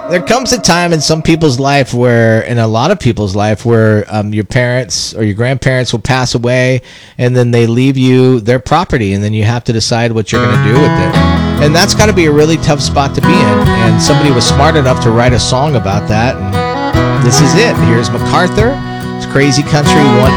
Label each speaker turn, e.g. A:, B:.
A: there comes a time in some people's life where, in a lot of people's life, where your parents or your grandparents will pass away, and then they leave you their property, and then you have to decide what you're going to do with it. And that's got to be a really tough spot to be in. And somebody was smart enough to write a song about that. And this is it. Here's MacArthur. It's Crazy Country 1.